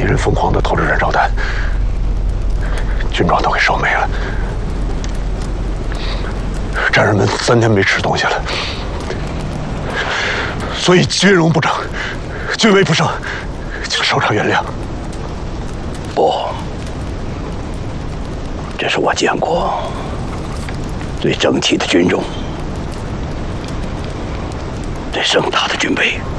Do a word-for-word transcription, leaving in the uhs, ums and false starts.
人疯狂地投着燃烧弹，军装都给烧没了。战士们三天没吃东西了，所以军容不整，军威不盛，请首长原谅。 不，这是我见过最整齐的军容，最盛大的军备。